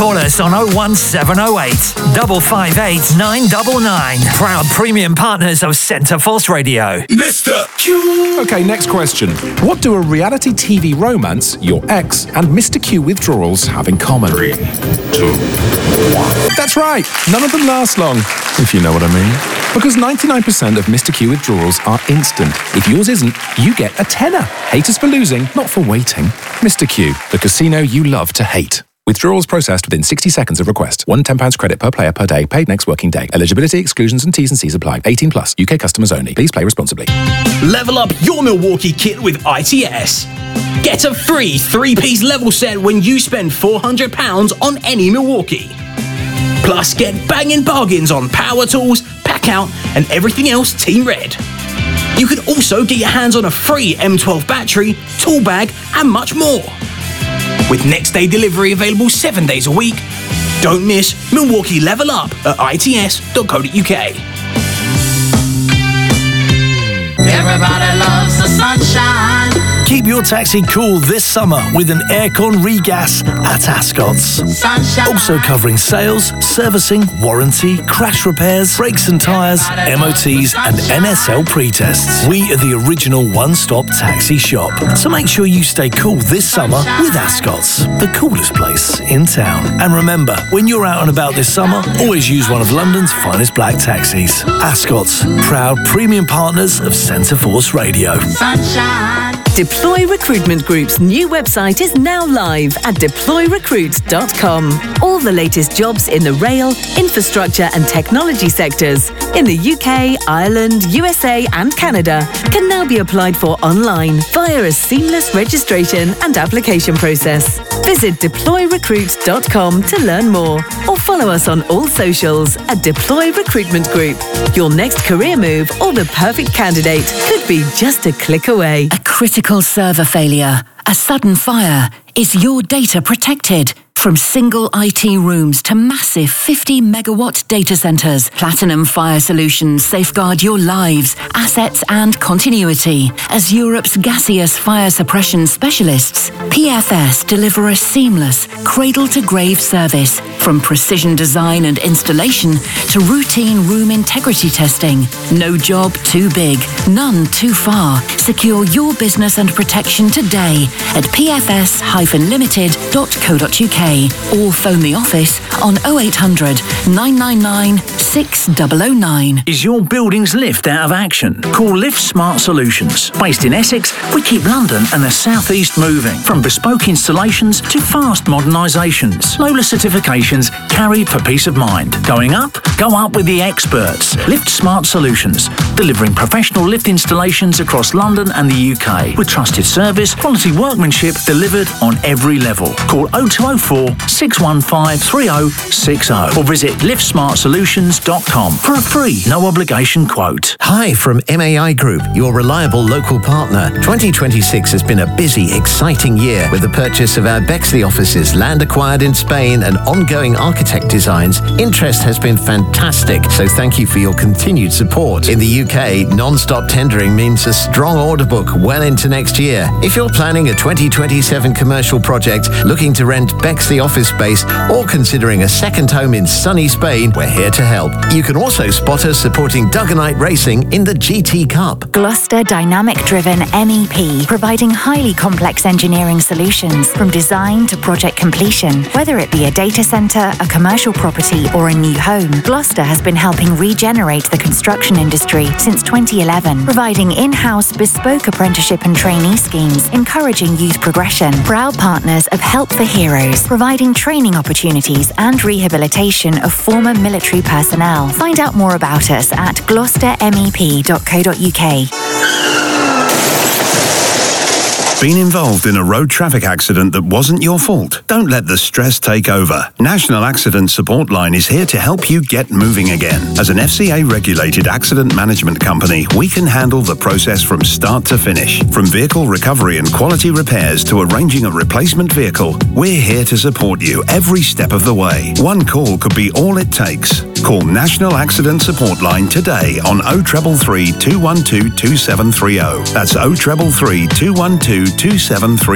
Call us on 01708 558 999. Proud premium partners of Centre Force Radio. Mr. Q. Okay, next question. What do a reality TV romance, your ex, and Mr. Q withdrawals have in common? 3, 2, 1. That's right. None of them last long, if you know what I mean. Because 99% of Mr. Q withdrawals are instant. If yours isn't, you get a tenner. Hate us for losing, not for waiting. Mr. Q, the casino you love to hate. Withdrawals processed within 60 seconds of request. £1 credit per player per day, paid next working day. Eligibility, exclusions and T's and C's apply. 18 plus. UK customers only. Please play responsibly. Level up your Milwaukee kit with ITS. Get a free 3-piece level set when you spend £400 on any Milwaukee. Plus, get banging bargains on power tools, pack out, and everything else Team Red. You can also get your hands on a free M12 battery, tool bag, and much more. With next day delivery available 7 days a week, don't miss Milwaukee Level Up at its.co.uk. Everybody loves the sunshine. Keep your taxi cool this summer with an aircon regas at Ascot's. Sunshine. Also covering sales, servicing, warranty, crash repairs, brakes and tyres, MOTs and NSL pre-tests. We are the original one-stop taxi shop. So make sure you stay cool this summer with Ascot's, the coolest place in town. And remember, when you're out and about this summer, always use one of London's finest black taxis. Ascot's, proud premium partners of Centre Force Radio. Sunshine. Deploy Recruitment Group's new website is now live at deployrecruit.com. All the latest jobs in the rail, infrastructure and technology sectors in the UK, Ireland, USA and Canada can now be applied for online via a seamless registration and application process. Visit deployrecruit.com to learn more or follow us on all socials at Deploy Recruitment Group. Your next career move or the perfect candidate could be just a click away. A critical server failure, a sudden fire. Is your data protected? From single IT rooms to massive 50 megawatt data centers, Platinum Fire Solutions safeguard your lives, assets and continuity. As Europe's gaseous fire suppression specialists, PFS deliver a seamless cradle-to-grave service from precision design and installation to routine room integrity testing. No job too big, none too far. Secure your business and protection today at pfs-limited.co.uk. Or phone the office on 0800 999 6009. Is your building's lift out of action? Call Lift Smart Solutions. Based in Essex, we keep London and the South East moving. From bespoke installations to fast modernisations. Lola certifications carried for peace of mind. Going up? Go up with the experts. Lift Smart Solutions. Delivering professional lift installations across London and the UK. With trusted service, quality workmanship delivered on every level. Call 0204 615 3060 or visit liftsmartsolutions.com for a free, no obligation quote. Hi from MAI Group, your reliable local partner. 2026 has been a busy, exciting year with the purchase of our Bexley offices, land acquired in Spain and ongoing architect designs. Interest has been fantastic, so thank you for your continued support. In the UK, non-stop tendering means a strong order book well into next year. If you're planning a 2027 commercial project, looking to rent Bexley office space, or considering a second home in sunny Spain, we're here to help. You can also spot us supporting Dugganite Racing in the GT Cup. Gloucester Dynamic-driven MEP, providing highly complex engineering solutions from design to project completion. Whether it be a data centre, a commercial property or a new home, Gloucester has been helping regenerate the construction industry since 2011, providing in-house bespoke apprenticeship and trainee schemes, encouraging youth progression. Proud partners of Help for Heroes, providing training opportunities and rehabilitation of former military personnel. Find out more about us at gloucestermep.co.uk. Been involved in a road traffic accident that wasn't your fault? Don't let the stress take over. National Accident Support Line is here to help you get moving again. As an FCA-regulated accident management company, we can handle the process from start to finish. From vehicle recovery and quality repairs to arranging a replacement vehicle, we're here to support you every step of the way. One call could be all it takes. Call National Accident Support Line today on 0333 212 2730. That's 0333 212 2730.